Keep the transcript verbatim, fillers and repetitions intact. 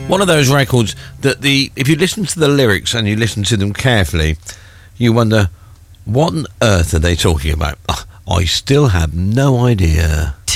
One of those records that the if you listen to the lyrics and you listen to them carefully, you wonder, what on earth are they talking about? I still have no idea.